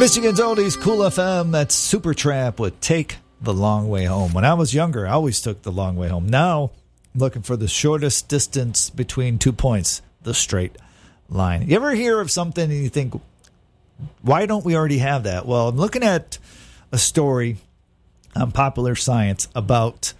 Michigan's Oldies, Cool FM. That's Supertramp with Take the Long Way Home. When I was younger, I always took the long way home. Now, I'm looking for the shortest distance between 2 points, the straight line. You ever hear of something and you think, why don't we already have that? Well, I'm looking at a story on Popular Science about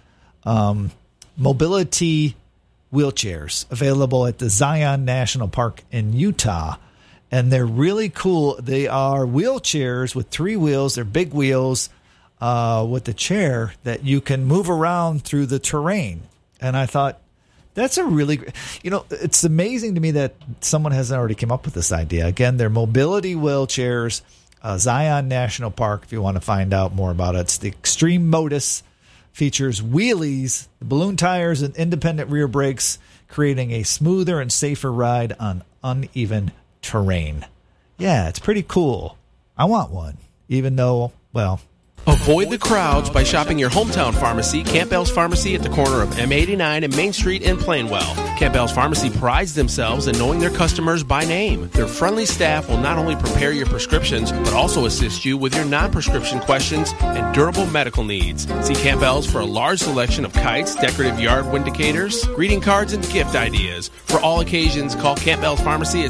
mobility wheelchairs available at the Zion National Park in Utah. And they're really cool. They are wheelchairs with 3 wheels. They're big wheels with a chair that you can move around through the terrain. And I thought, that's a really, it's amazing to me that someone hasn't already come up with this idea. Again, they're mobility wheelchairs, Zion National Park, if you want to find out more about it. It's the Extreme Modus, features wheelies, balloon tires, and independent rear brakes, creating a smoother and safer ride on uneven terrain. Yeah, it's pretty cool. I want one, even though, well... Avoid the crowds by shopping your hometown pharmacy, Campbell's Pharmacy, at the corner of M89 and Main Street in Plainwell. Campbell's Pharmacy prides themselves in knowing their customers by name. Their friendly staff will not only prepare your prescriptions, but also assist you with your non-prescription questions and durable medical needs. See Campbell's for a large selection of kites, decorative yard windicators, greeting cards, and gift ideas. For all occasions, call Campbell's Pharmacy at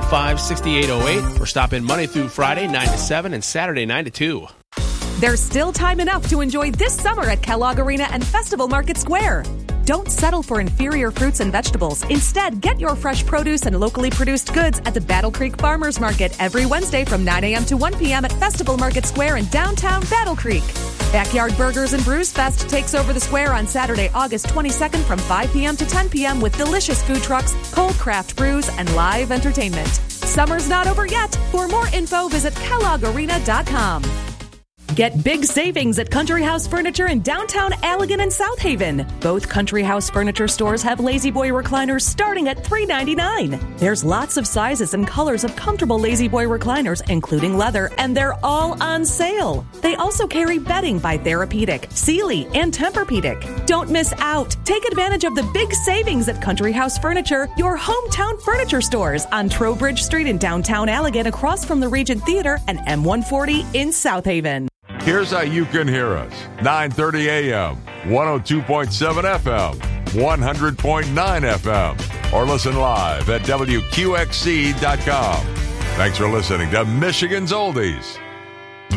685-6808 or stop in Monday through Friday, 9 to 7, and Saturday, 9 to 2. There's still time enough to enjoy this summer at Kellogg Arena and Festival Market Square. Don't settle for inferior fruits and vegetables. Instead, get your fresh produce and locally produced goods at the Battle Creek Farmers Market every Wednesday from 9 a.m. to 1 p.m. at Festival Market Square in downtown Battle Creek. Backyard Burgers and Brews Fest takes over the square on Saturday, August 22nd from 5 p.m. to 10 p.m. with delicious food trucks, cold craft brews, and live entertainment. Summer's not over yet. For more info, visit KelloggArena.com. Get big savings at Country House Furniture in downtown Allegan and South Haven. Both Country House Furniture stores have Lazy Boy recliners starting at $3.99. There's lots of sizes and colors of comfortable Lazy Boy recliners, including leather, and they're all on sale. They also carry bedding by Therapeutic, Sealy, and Tempur-Pedic. Don't miss out. Take advantage of the big savings at Country House Furniture, your hometown furniture stores on Trowbridge Street in downtown Allegan, across from the Regent Theater, and M140 in South Haven. Here's how you can hear us. 9:30 a.m., 102.7 FM, 100.9 FM, or listen live at WQXC.com. Thanks for listening to Michigan's Oldies.